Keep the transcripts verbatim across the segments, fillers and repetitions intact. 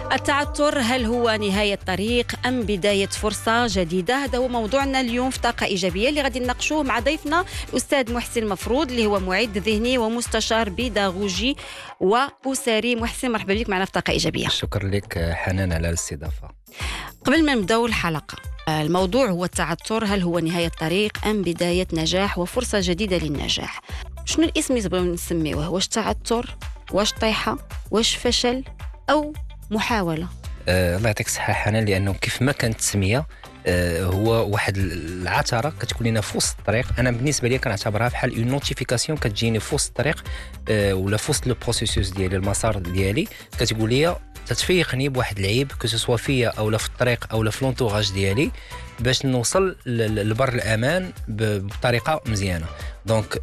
التعثر هل هو نهاية طريق أم بداية فرصة جديدة؟ هذا هو موضوعنا اليوم في طاقة إيجابية اللي غادي نناقشوه مع ضيفنا الأستاذ محسن مفروض اللي هو معد ذهني ومستشار بيداغوجي وأسري. محسن، مرحبا بك معنا في طاقة إيجابية. شكرا لك حنان على الاستضافة. قبل ما نبداو الحلقة، الموضوع هو التعثر هل هو نهاية طريق أم بداية نجاح وفرصة جديدة للنجاح؟ شنو الاسم اللي تبغيو نسميوه؟ واش تعثر؟ واش طيحة؟ واش فشل؟ أو محاولة؟ آه، الله يعطيك الصحة حنان، لأنه كيف ما كانت التسمية آه، هو واحد العثرة كتكون لنا في وسط الطريق. أنا بالنسبة لي كنعتبرها بحال اون نوتيفيكاسيون كتجيني في وسط الطريق آه، ولا في وسط لو بروسيسوس ديالي، المسار ديالي، كتقول لي تتفيقني بواحد العيب كو سوا فيا او لا في الطريق او لا في لونطوراج ديالي باش نوصل لبر الامان بطريقه مزيانه. دونك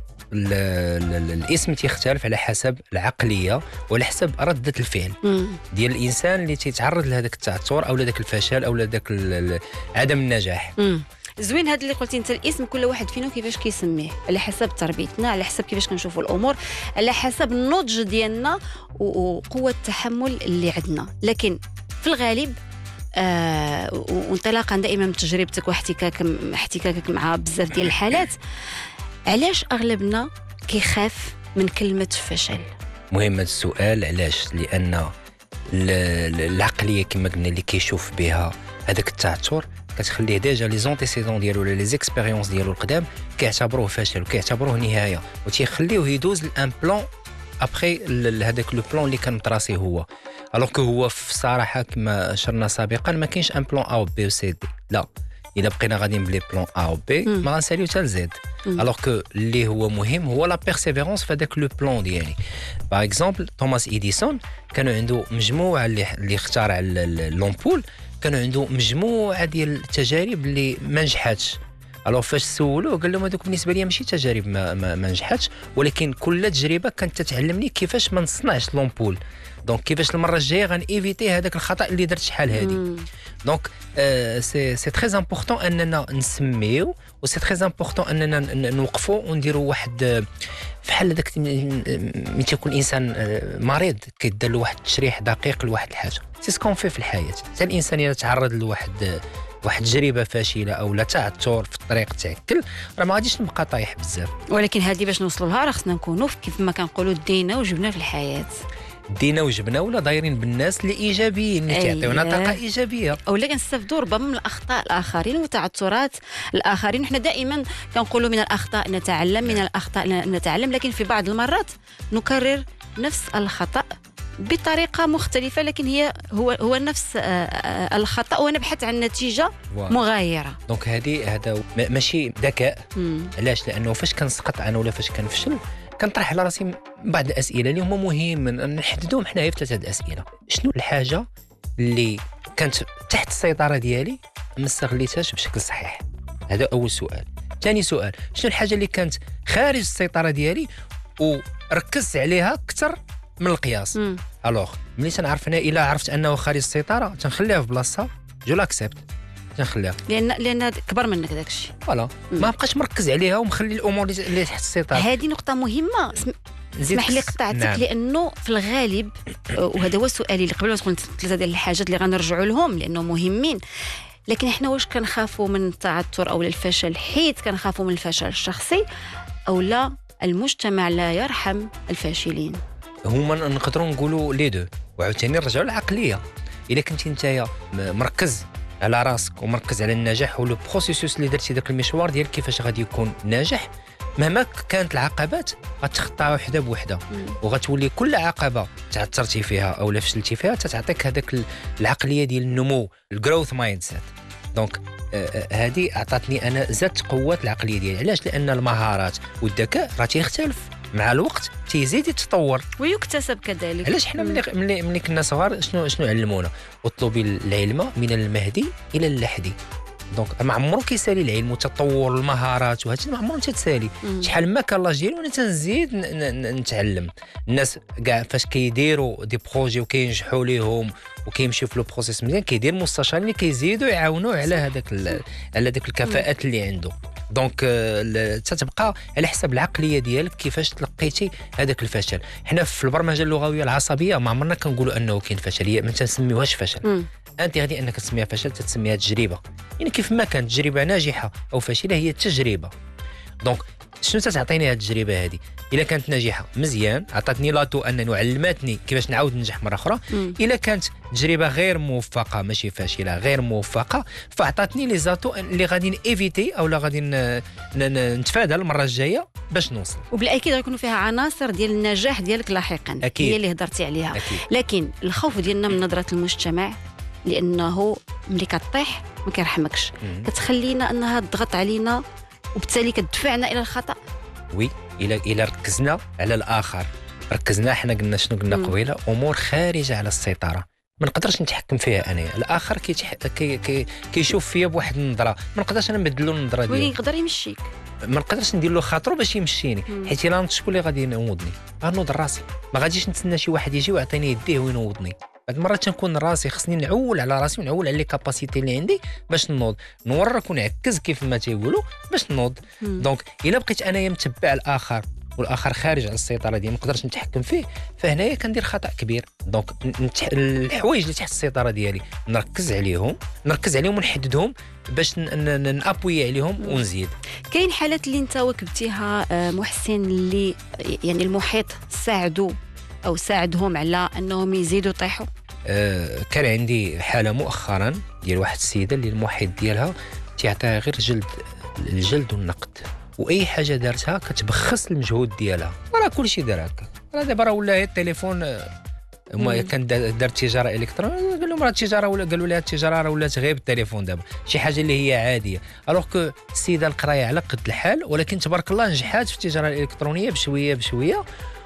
الاسم تيختلف على حسب العقليه وعلى حسب رده الفعل مم. ديال الانسان اللي تيتعرض لهذاك التعثر او لذاك الفشل او لذاك عدم النجاح. مم. زوين هذا اللي قلتي انت، الاسم كل واحد فينا كيفاش كيسميه على حسب تربيتنا، على حسب كيفاش كنشوفوا الامور، على حسب النضج ديالنا وقوه التحمل اللي عندنا. لكن في الغالب آه وانطلاقا دائما من تجربتك واحتكاك احتكاكك مع بزاف ديال الحالات، علاش اغلبنا كيخاف من كلمه فشل؟ مهم هذا السؤال. علاش؟ لان العقليه كما قلنا اللي كيشوف بها هذاك التعثر كتخليه ديجا لي زونتيسيدون ديالو ولا لي زيكسبيريونس ديالو القدام كيعتبروه فشل وكيعتبروه نهايه، وتيخليوه يدوز لان بلان ابخي هذاك لو بلان اللي كان متراسي هو. الوغ كو هو في الصراحه كما اشرنا سابقا ما كاينش ان بلان ا و بي و سي دي، لا، الا بقينا غاديين بلي بلان ا و بي ما غنساليو حتى لزد. الوغ كو اللي هو مهم هو لا بيرسيفيرونس في هذاك لو بلان ديالي. باغ اكزومبل توماس ايديسون كانوا عنده مجموعه اللي اللي اخترع لومبول، كانوا عنده مجموعه ديال التجارب اللي ما نجحاتش. الوغ فاش سولوه قال لهم هذوك بالنسبه لي ماشي تجارب ما, ما, ما نجحاتش، ولكن كل تجربه كانت تتعلمني كيفاش ما نصنعش لومبول. دونك كيفاش المره الجايه غنيفيتي هذاك الخطا اللي درت شحال هذه. دونك آه سي سي تري امبورطون اننا نسميو، و سي تري امبورطون اننا نوقفوا ونديروا واحد بحال هذاك ملي تيكون الانسان مريض كيدير له واحد التشريح دقيق لواحد الحاجه. سي سكون في في الحياه. حتى الانسان الا تعرض لواحد واحد تجربه فاشله او لا تعثر في الطريق تاكل، راه ما غاديش نبقى طايح بزاف. ولكن هذه باش نوصلوا لها راه خصنا نكونوا كيف ما كنقولوا دينا وجبنا في الحياه، دينا وجبنا ولا دايرين بالناس اللي ايجابيين اللي كيعطيونا طاقه ايجابيه، اولا كنستافدوا ربما من الاخطاء الاخرين وتعثرات الاخرين. وحنا دائما كنقولوا من الاخطاء نتعلم، من الاخطاء نتعلم، لكن في بعض المرات نكرر نفس الخطا بطريقه مختلفه، لكن هي هو هو نفس الخطا ونبحث عن نتيجه مغايره. دونك هذه هذا ماشي ذكاء. علاش؟ لانه فاش كنسقط انا ولا فاش كنفشل كنطرح على راسي بعض الاسئله اللي هما مهم نحددوهم حنايا في ثلاثه الاسئله. شنو الحاجه اللي كانت تحت السيطره ديالي ما استغليتهاش بشكل صحيح؟ هذا اول سؤال. ثاني سؤال، شنو الحاجه اللي كانت خارج السيطره ديالي وركزت عليها اكثر من القياس؟ الوغ ملي تنعرف انا الا عرفت انه خارج السيطره تنخليها في بلاصتها، جو لاكسبت، تنخليها لان لان كبر منك داك الشيء. فوالا، ما بقاش مركز عليها ومخلي الامور اللي تحت السيطره. هذه نقطه مهمه. اسمح لي قطعتك. نعم. لانه في الغالب وهذا هو سؤالي اللي قبل ما تقول ثلاثه ديال الحاجات اللي غنرجعوا لهم لانه مهمين، لكن احنا واش كنخافوا من التعثر او الفشل حيت كنخافوا من الفشل الشخصي، او لا المجتمع لا يرحم الفاشلين؟ هما نقدروا نقولوا لي دو، وعاوتاني نرجعوا للعقليه. الا كنتي نتايا مركز على راسك ومركز على النجاح ولو بروسيسوس اللي درتي داك المشوار ديال كيفاش غادي يكون ناجح، مهما كانت العقبات غتخطاها وحده بوحده، وغتولي كل عقبه تعثرتي فيها او لا فشلتي فيها تعطيك هذاك العقليه ديال النمو، الجروث مايند سيت. دونك هذه اعطتني انا زادت قوه العقليه ديالي. علاش؟ لان المهارات والذكاء راه تيختلف مع الوقت، تيزيد يتطور ويكتسب كذلك. علاش حنا ملي ملي ملي كنا صغار شنو شنو علمونا؟ اطلبي العلم من المهدي الى اللحدي. دونك ما عمرو كيسالي العلم وتطور المهارات وهادشي، ما عمرو تتسالي. شحال ما كان لاج ديالي وانا تنزيد نتعلم. الناس كاع فاش كيديروا دي بروجي وكينجحوا ليهم وكيمشيو في لو بروسيس مزيان، كيدير مستشارين اللي كيزيدوا يعاونوه على هذاك على هذيك الكفاءات اللي عنده. دونك تتبقى على حسب العقليه ديالك كيفاش تلقيتي هذاك الفشل. حنا في البرمجه اللغويه العصبيه ما عمرنا كنقولوا انه كاين فشل، هي ما تنسميوهاش فشل. م. انت غادي انك تسميها فشل تسميها تجربه، يعني كيف ما كانت تجربه ناجحه او فاشله هي تجربه. دونك شنو تعطيني هذه التجربه هذه؟ الا كانت ناجحه مزيان، عطاتني لاطو انه علمتني كيفاش نعاود ننجح مره اخرى. الا كانت تجربه غير موفقه ماشي فاشله غير موفقه، فاعطاتني لي زاتو اللي غادي ايفيتي او لا غادي نتفادى المره الجايه باش نوصل. وبالاكيد غيكونوا فيها عناصر ديال النجاح ديالك لاحقا. أكيد. هي اللي هضرتي عليها. أكيد. لكن الخوف ديالنا من نظره المجتمع، لانه ملي كطيح ما كيرحمكش، كتخلينا انها تضغط علينا وبالتالي كتدفعنا الى الخطا. وي الى الى ركزنا على الاخر، ركزنا حنا قلنا شنو قلنا قبيله، امور خارجه على السيطره ما نقدرش نتحكم فيها انا. الاخر كيتح... كي... كي... كيشوف فيا بواحد النظره، ما نقدرش انا نبدل له النظره ديالي. ولكن يقدر يمشيك، ما نقدرش ندير له خاطرو باش يمشيني، حيت الا شكون اللي غادي ينوضني؟ غنوض راسي. ما غاديش نتسنى شي واحد يجي ويعطيني يديه وينوضني. بعض المرات تنكون راسي خصني نعول على راسي ونعول على لي كاباسيتي اللي عندي باش نوض، نورك ونعكز كيف ما تيقولوا باش نوض. دونك الا بقيت انايا متبع الاخر والاخر خارج على السيطره ديالي ما نقدرش نتحكم فيه، فهنايا كندير خطا كبير. دونك نتح... الحوايج اللي تحت السيطره ديالي نركز عليهم نركز عليهم ونحددهم باش نابوي عليهم ونزيد. كاين حالات اللي انت واكبتيها محسن اللي يعني المحيط ساعدوا او ساعدهم على انهم يزيدوا يطيحوا؟ أه كان عندي حاله مؤخرا ديال واحد السيده اللي المحيط ديالها تيعطيها غير جلد الجلد والنقد، واي حاجه دارتها كتبخس المجهود ديالها. راه كلشي دار هكا. راه دابا راه ولا التليفون ما كان دار تجاره الكترونيه، قال لهم راه التجاره ولا قالوا لها التجاره راه ولات غير بالتليفون دابا، شي حاجه اللي هي عاديه. الوغ كو السيده القرايه على قد الحال، ولكن تبارك الله نجحات في التجاره الالكترونيه بشويه بشويه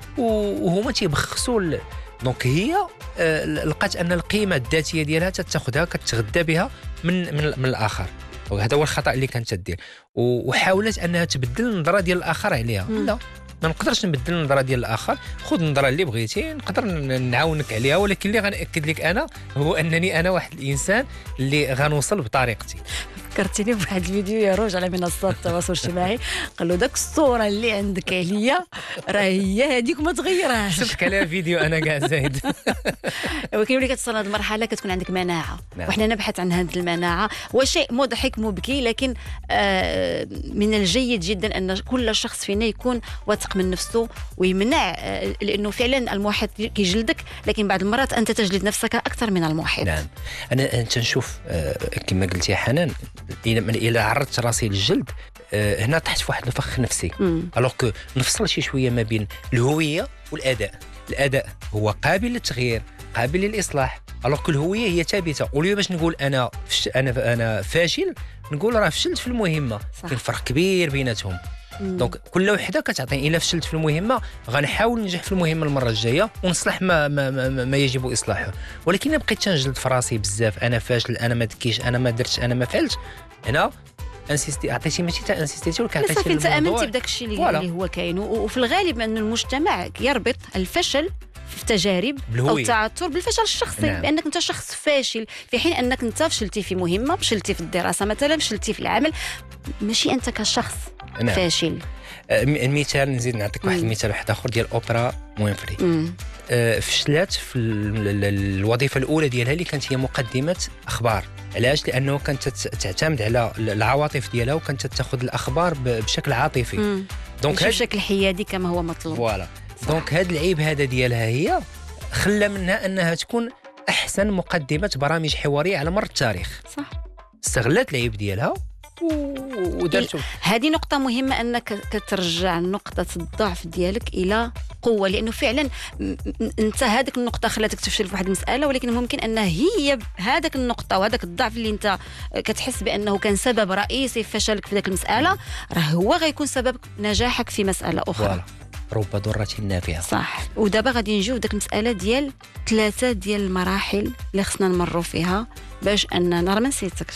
وهما تيبخسوا. دونك هي آه لقات ان القيمه الذاتيه ديالها تاخذها كتغذى بها من من, من الاخر، وهذا هو الخطا اللي كانت تدير. وحاولت انها تبدل النظره ديال الاخر عليها. م. لا ما نقدرش نبدل النظره ديال الاخر، خذ النظره اللي بغيتي نقدر نعاونك عليها، ولكن اللي غنأكد لك انا هو انني انا واحد الانسان اللي غنوصل بطريقتي. فكرتيني بواحد الفيديو يا روج على منصات التواصل الاجتماعي، قال له داك الصوره اللي عندك عليا راه هي هذيك ما تغيرهاش. شفت عليها فيديو انا كاع زايد. ولكن ملي كتصل هذه المرحله كتكون عندك مناعه. نعم. وحنا نبحث عن هذه المناعه، وشيء مضحك مبكي، لكن آه من الجيد جدا ان كل شخص فينا يكون واثق من نفسه ويمنع، آه لانه فعلا المحيط كيجلدك، لكن بعض المرات انت تجلد نفسك اكثر من المحيط. نعم. انا انت نشوف آه كما قلت يا حنان، إلا عرضت راسي للجلد آه هنا تحت في واحد الفخ نفسي. الوغ كو نفصل شي شويه ما بين الهويه والاداء. الاداء هو قابل للتغيير قابل للاصلاح، الوغ كو الهويه هي ثابته. وليو باش نقول انا فش انا انا فاشل نقول راه فشلت في المهمه، كاين فرق كبير بيناتهم. دونك كل وحده كتعطيني الا فشلت في المهمه غنحاول ننجح في المهمه المره الجايه ونصلح ما ما, ما, ما يجب اصلاحه. ولكن بقيت تنجلد في راسي بزاف، انا فاشل انا ما دكيش انا ما درتش انا ما فعلتش، هنا انسيستي عطيتي ماشي تا انسيستيتي ولكن عطيتي الموضوع. انت امنتي بداك الشيء اللي, اللي هو كاين، وفي الغالب ان المجتمع يربط الفشل في تجارب او التعثر بالفشل الشخصي. نعم. بانك انت شخص فاشل، في حين انك انت فشلتي في مهمه، فشلتي في الدراسه مثلا، فشلتي في العمل، ماشي انت كشخص. نعم. فاشل. المثال نزيد نعطيك واحد المثال واحد اخر ديال اوبرا وينفري. أه فشلات في الوظيفه الاولى ديالها اللي كانت هي مقدمه اخبار. علاش؟ لانه كانت تعتمد على العواطف ديالها وكانت تاخذ الاخبار بشكل عاطفي. دونك بشكل حيادي كما هو مطلوب. فوالا. دونك هذا العيب هذا ديالها هي خلى منها انها تكون احسن مقدمه برامج حواريه على مر التاريخ. صح. استغلت العيب ديالها ودرتو. هذه نقطة مهمة أنك كترجع نقطة الضعف ديالك إلى قوة، لأنه فعلا أنت هذيك النقطة خلاتك تفشل في واحد المسألة، ولكن ممكن أن هي هذاك النقطة وهذاك الضعف اللي أنت كتحس بأنه كان سبب رئيسي في فشلك في ذاك المسألة راه هو غيكون سبب نجاحك في مسألة أخرى. رب ضرة نافعة. صح. ودابا غادي نجيو داك المسألة ديال ثلاثة ديال المراحل اللي خصنا نمروا فيها باش أننا راه ما نسيتكش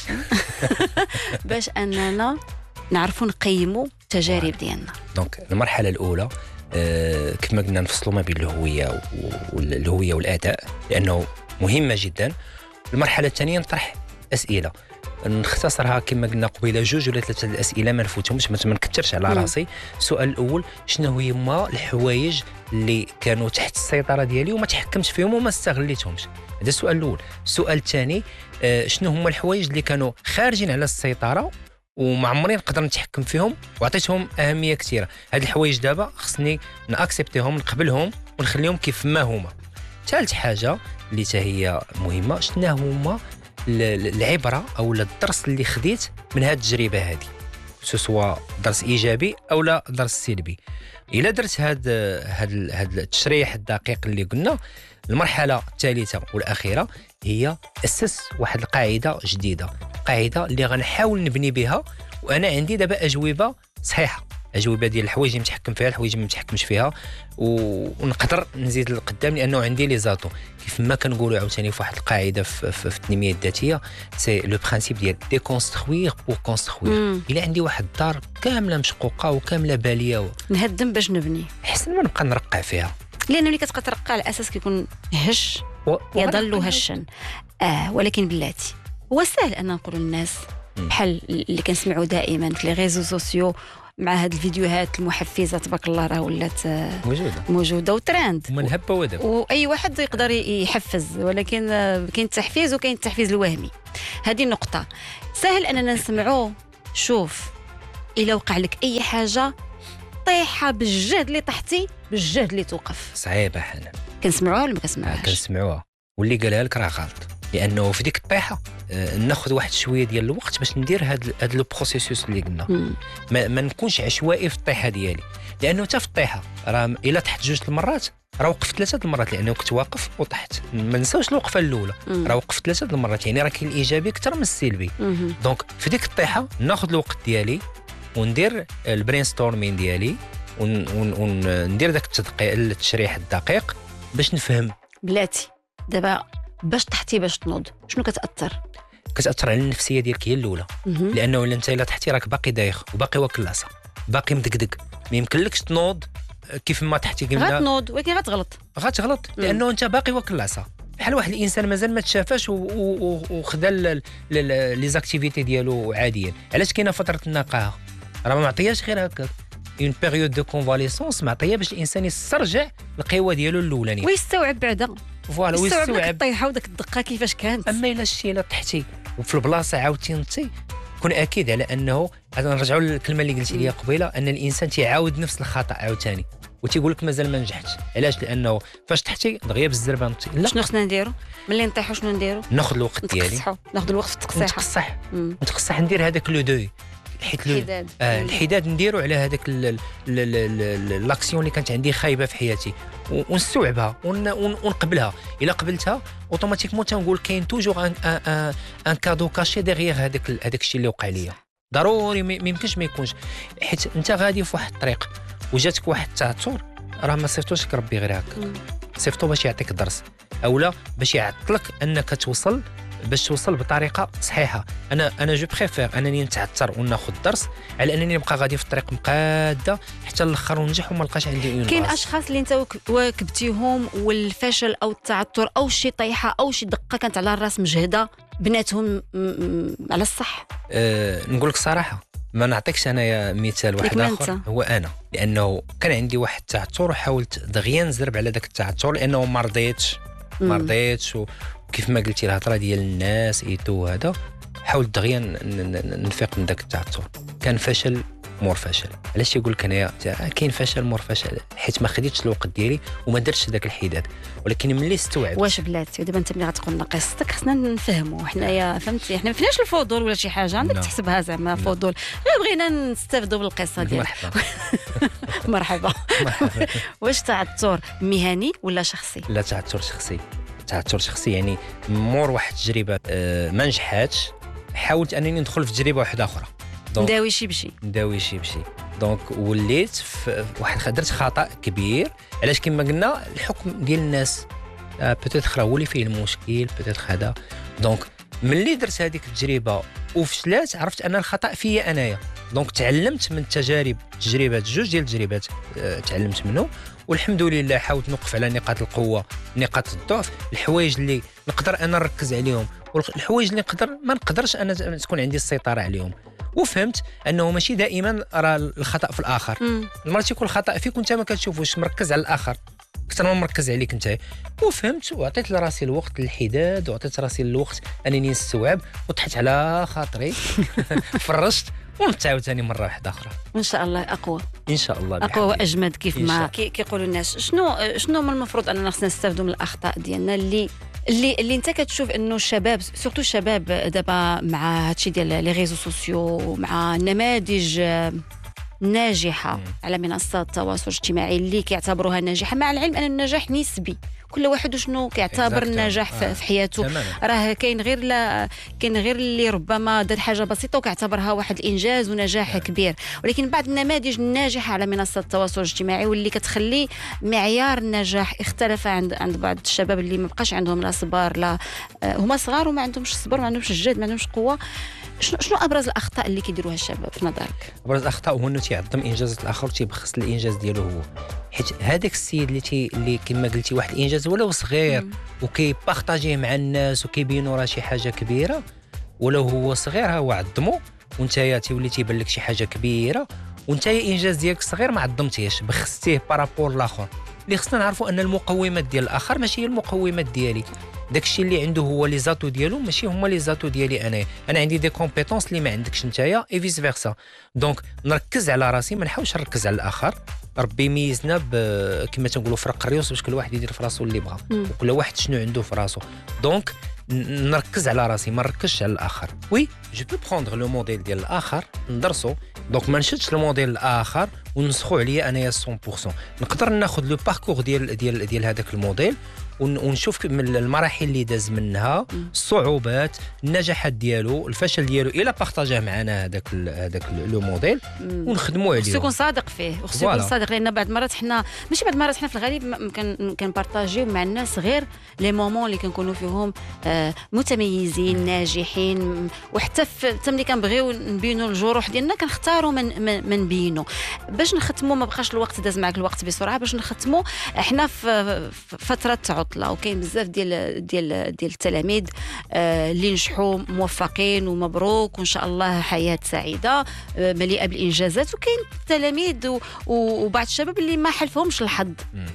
باش أننا نعرفوا نقيموا التجارب ديالنا. دونك المرحلة الأولى آه كما قلنا نفصلوا ما بين الهوية والهوية والأداء لأنه مهمة جدا. المرحلة الثانية نطرح أسئلة. نختصرها كما قلنا قبيله جوج ولا ثلاثه الاسئله ما نفوتهمش ما نكثرش على راسي. السؤال الاول شنو هما الحوايج اللي كانوا تحت السيطره ديالي وما تحكمتش فيهم وما استغليتهمش؟ هذا السؤال الاول. السؤال الثاني آه شنو هما الحوايج اللي كانوا خارجين على السيطره وما عمري نقدر نتحكم فيهم وعطيتهم اهميه كثيره؟ هاد الحوايج دابا خصني ناكسبتيهم نقبلهم ونخليهم كيف ما هما. ثالث حاجه اللي حتى هي مهمه شنو هما العبره او الدرس اللي خديت من هذه التجربه هذه، سواء درس ايجابي او لا درس سلبي. الا درت هذا هذا هذا التشريح الدقيق اللي قلنا، المرحله الثالثه والاخيره هي اسس واحد القاعده جديده، قاعده اللي غنحاول نبني بها وانا عندي دابا اجوبه صحيحه، اجوبه ديال الحوايج اللي متحكم فيها الحوايج اللي ما متحكمش فيها، ونقدر نزيد لقدام لانه عندي لي زاتو. كيف ما كنقولوا عاوتاني في واحد القاعده في, في, في التنميه الذاتيه، سي لو برينسيپ ديال ديكونستروير بور كونستروير. الا عندي واحد الدار كامله مشقوقه وكامله باليه نهدم باش نبني، احسن ما نبقى نرقع فيها، لان ملي كتبقى ترقع على اساس كيكون هش و... يظل هشا. اه ولكن بلاتي هو سهل ان نقولوا للناس بحال اللي كنسمعوا دائما في لي ريزو سوسيو مع هاد الفيديوهات المحفزه تبارك الله راه ولات موجوده موجوده وترند من هبه ودب، واي واحد يقدر يحفز، ولكن كاين التحفيز وكاين التحفيز الوهمي. هذه النقطه سهل اننا نسمعوه. شوف الا وقع لك اي حاجه طيحه بالجهد اللي طحتي بالجهد اللي توقف. صعيبه حنا كنسمعوها ولا ما كنسمعوهاش؟ كنسمعوها، واللي قالها لك راه غلط، لانه في ديك الطيحه آه ناخذ واحد شويه ديال الوقت باش ندير هاد هاد لو بروسيسوس اللي قلنا، ما, ما نكونش عشوائي في الطيحه ديالي، لانه حتى في الطيحه راه الا طحت جوج المرات راه وقفت ثلاثه المرات، لانه كنت واقف وطحت. ما نساوش الوقفه الاولى، راه وقفت ثلاثه المرات، يعني راه كاين الايجابي اكثر من السلبي. دونك في ديك الطيحه ناخذ الوقت ديالي وندير البرين ستورمين ديالي وندير داك التدقيق التشريح الدقيق باش نفهم. بلاتي دابا باش تحتي باش تنوض شنو كتاثر؟ كتاثر على النفسيه ديالك هي الاولى، لانه الا انت الا تحتي راك باقي دايخ وباقي واكل العصا باقي مدقدق، ما يمكنلكش تنوض كيف ما تحتي. قلنا غتنوض ولكن غتغلط غتغلط لانه انت باقي واكل العصا، بحال واحد الانسان مازال ما تشافاش وخدا لي زاكتيفيتي ديالو عاديا. علاش كاينه فتره النقاهه؟ راه ما معطياش غير هكا، اون بيريود دو كونفاليسونس معطيه باش الانسان يسترجع القوه ديالو الاولانيه ويستوعب بعدا فوالا ويستوعب داك الطيحه وداك الدقه كيفاش كانت. اما الا شتي الا طحتي وفي البلاصه عاودتي نطي، كون اكيد على انه هذا نرجعوا للكلمه اللي قلتي لي قبيله، ان الانسان تيعاود نفس الخطا عاوتاني وتيقول لك مازال ما نجحتش. علاش؟ لانه فاش تحتي دغيا بالزربه نطي. لا، شنو خصنا نديرو ملي نطيحوا؟ شنو نديرو؟ ناخذ الوقت ديالي، ناخذ الوقت في التقصيحه، نتقصح نتقصح ندير هذاك لو دوي، حيت الحداد آه الحداد نديرو على هذاك لاكسيون اللي كانت عندي خايبه في حياتي ونستوعبها ونقبلها. الا قبلتها اوتوماتيكمون تنقول كاين توجور ان ان ان كادو كاشي ديغيغ هذاك هذاك الشيء اللي وقع ليا. ضروري ما يمكنش ما يكونش، حيت انت غادي في واحد الطريق وجاتك واحد التعثر، راه ما صيفطوش لك ربي غير هكا، صيفطو باش يعطيك درس اولا باش يعطلك انك توصل باش توصل بطريقه صحيحه. انا انا جو بريفير انني نتعثر وناخذ درس على انني نبقى غادي في الطريق مقاده حتى الاخر وننجح وما نلقاش عندي اون. كاين اشخاص اللي انت واكبتيهم والفشل او التعثر او شي طيحه او شي دقه كانت على الراس مجهده بناتهم على الصح. أه نقول لك صراحه ما نعطيكش انايا مثال واحد اخر، هو انا لانه كان عندي واحد التعثر وحاولت دغيا نزرب على داك التعثر لانه ما رضيتش ما رضيتش وكيف ما قلتي الهضره ديال الناس ايتو هذا، حاولت دغيا نفيق من داك التعثر. كان فشل مور فشل. علاش يقول لك انايا كاين فشل مور فشل؟ حيت ما خديتش الوقت ديالي وما درتش داك الحداد. ولكن ملي استوعبت واش بلاتي دابا انت ملي غتقول لنا قصتك خصنا نفهموا حنايا، فهمتي؟ حنا ما فيناش الفضول ولا شي حاجه عندك تحسبها زعما فضول، غير بغينا نستافدوا بالقصه ديالك. مرحبا مرحبا. واش تعثر مهني ولا شخصي؟ لا تعثر شخصي. تعثر شخصي يعني مور واحد التجربه أه ما نجحاتش، حاولت انني ندخل في تجربه واحده اخرى، نداوي شي بشي نداوي شي بشي دونك وليت في واحد درت خطا كبير. علاش؟ كما قلنا الحكم ديال الناس أه بوتيتر هو اللي فيه المشكل، بوتيتر هذا. دونك ملي درت هذيك التجربه وفشلات عرفت ان الخطا فيا انايا، دونك تعلمت من التجارب تجربات جوج ديال التجربات أه تعلمت منهم، والحمد لله حاولت نوقف على نقاط القوه نقاط الضعف، الحوايج اللي نقدر انا نركز عليهم والحوايج اللي نقدر ما نقدرش انا تكون عندي السيطره عليهم. وفهمت انه ماشي دائما راه الخطا في الاخر، المرات يكون الخطا فيك وانت ما كتشوفوش، مركز على الاخر اكثر ما مركز عليك انت. وفهمت وعطيت لراسي الوقت للحداد، وعطيت راسي الوقت انني نستوعب، وطحت على خاطري فرشت ونتعاود ثاني مره واحده اخرى وان شاء الله اقوى ان شاء الله اقوى واجمد كيف ما كيقولوا الناس. شنو شنو من المفروض اننا خصنا نستافدوا من الاخطاء ديالنا اللي اللي اللي انت كتشوف انه الشباب سورتو الشباب دابا مع هادشي ديال لي ريزو سوسيو، مع نماذج ناجحه على منصات التواصل الاجتماعي اللي كيعتبروها ناجحه، مع العلم ان النجاح نسبي، كل واحد وشنو كيعتبر النجاح آه. في حياته. راه كاين غير لا كاين غير اللي ربما دار حاجه بسيطه وكيعتبرها واحد الانجاز ونجاح آه. كبير، ولكن بعض النماذج الناجحه على منصات التواصل الاجتماعي واللي كتخلي معيار النجاح اختلف عند عند بعض الشباب اللي ما بقاش عندهم لا صبر، لا هما صغار وما عندهمش الصبر، ما عندهمش الجهد، ما عندهمش قوه. شنو شنو ابرز الاخطاء اللي كيديروها الشباب في نظرك؟ ابرز الاخطاء هو انه تيعظم انجازات الاخر وتيبخس الانجاز ديالو هو، حيت هذاك السيد اللي تي اللي كما قلتي واحد الانجاز ولو صغير وكيبارطاجيه مع الناس وكيبينوا راه شي حاجه كبيره، ولو هو صغير ها هو عظمو، وانت تيولي تيبان لك شي حاجه كبيره، وانت انجاز ديالك صغير ما عظمتيهش، بخستيه بارابور الاخر. اللي خصنا نعرفوا ان المقومات ديال الاخر ماشي هي المقومات ديالي، داكشي اللي عنده هو لي زاتو ديالو ماشي هما لي زاتو ديالي انا انا عندي دي كومبيتونس اللي ما عندكش نتايا اي فيس فيرسا. دونك نركز على راسي، ما نحاولش نركز على الاخر. ربي يميزنا كما تنقولوا فرق الريوس باش كل واحد يدير في راسو اللي بغا، وكل واحد شنو عنده في راسو. دونك نركز على راسي ما نركزش على الاخر. وي جو بو بروندر لو موديل ديال الاخر ندرسو، دونك ما نشدش الموديل الاخر ونسخو عليا انايا مية بالمية. نقدر ناخذ لو باركور ديال ديال ديال هذاك الموديل ونشوف من المراحل اللي داز منها، الصعوبات، النجاحات ديالو، الفشل ديالو، الى بارطاجاه معنا هذاك هذاك لو موديل ونخدموا عليه. خصو يكون صادق فيه، وخصو يكون صادق، لان بعض المرات حنا ماشي بعض المرات حنا في الغالب كان كنبارطاجيو مع الناس غير لي مومون اللي كنكونوا فيهم آه متميزين ناجحين، وحتى حتى ملي كنبغيو نبينوا الجروح ديالنا كنختاروا من من نبينوا باش نختموا. ما بقاش الوقت داز معك الوقت بسرعه باش نختموا. حنا في فتره عطله، وكاين بزاف ديال ديال ديال التلاميذ آه اللي نجحوا موفقين ومبروك وان شاء الله حياه سعيده آه مليئه بالانجازات، وكاين تلاميذ وبعض الشباب اللي ما حلفهمش الحظ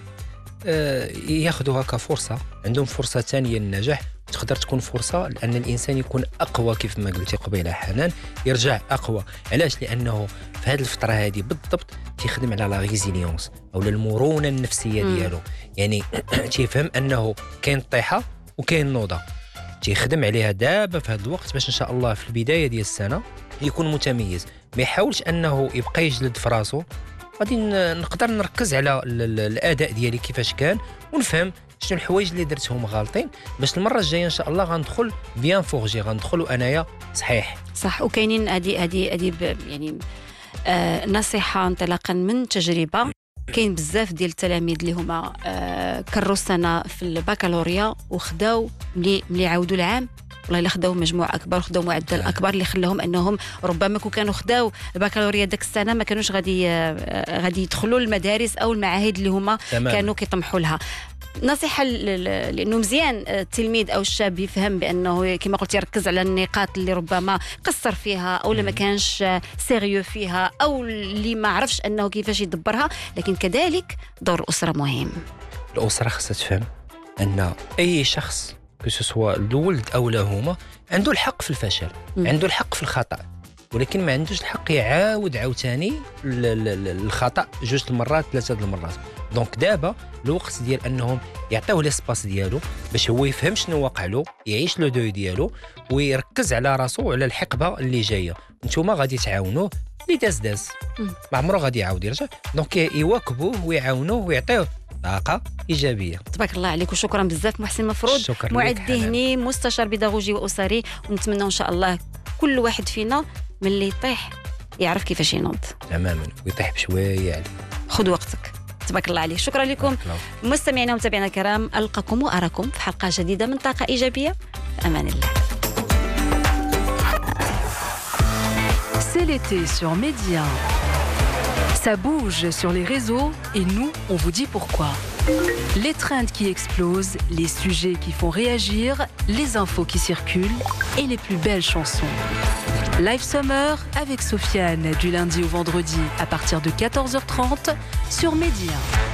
آه ياخذوها كفرصه، عندهم فرصه ثانيه للنجاح. تقدر تكون فرصه لان الانسان يكون اقوى كيف ما قلتي قبيله حنان، يرجع اقوى. علاش؟ لانه في هذه الفتره هذه بالضبط تيخدم على لا ريزيليونس او المرونه النفسيه ديالو، يعني تيفهم انه كاين طيحه وكاين نوضه، تيخدم عليها دابا في هذا الوقت باش ان شاء الله في البدايه ديال السنه يكون متميز. ما يحاولش انه يبقى يجلد في راسو. غادي نقدر نركز على الاداء ديالي كيفاش كان، ونفهم شنو الحوايج اللي درتهم غالطين، باش المره الجايه ان شاء الله غندخل بيان فورجي، غندخل انايا صحيح صح. وكاينين هذه هذه هذه يعني آه نصيحه انطلاقا من تجربه. كاين بزاف ديال التلاميذ اللي هما آه كرروا السنه في البكالوريا وخداو ملي ملي عاودوا العام والله الا خداو مجموع اكبر وخداو معدل اكبر اللي خلاهم انهم ربما كون كانوا خداو البكالوريا داك السنه ما كانوش غادي آه غادي يدخلوا المدارس او المعاهد اللي هما تمام. كانوا كيطمحوا لها. نصيحه لانه مزيان التلميذ او الشاب يفهم بانه كما قلت يركز على النقاط اللي ربما قصر فيها او اللي ما كانش سيريو فيها او اللي ما عرفش انه كيفاش يدبرها، لكن كذلك دور الاسره مهم. الاسره خصها تفهم ان اي شخص كسوا الولد او لا هما عنده الحق في الفشل، م. عنده الحق في الخطا، ولكن ما عندوش الحق يعاود عاوتاني الخطا جوج المرات ثلاثه المرات. دونك دابا الوقت ديال انهم يعطيوه ليسباس ديالو باش هو يفهم شنو واقع له، يعيش لو دوي ديالو ويركز على راسو وعلى الحقبه اللي جايه. نتوما غادي تعاونوه، اللي داز داز ما عمره غادي يعاود يرجع. دونك يواكبوه ويعاونوه ويعطيوه طاقه ايجابيه. تبارك الله عليك وشكرا بزاف محسن مفروض، معد ذهني مستشار بيداغوجي واسري، ونتمنى ان شاء الله كل واحد فينا من اللي يطيح يعرف كيفاش ينوض تماما ويطيح بشويه عليه. خذ وقتك. تبارك الله عليك. شكرا لكم مستمعينا ومتابعينا الكرام، القاكم واراكم في حلقه جديده من طاقه ايجابيه. في امان الله. C'est l'été sur Média. Ça bouge sur les réseaux et nous, on vous dit pourquoi. Les trends qui explosent, les sujets qui font réagir, les infos qui circulent et les plus belles chansons. Live Summer avec Sofiane du lundi au vendredi à partir de quatorze heures trente sur Média.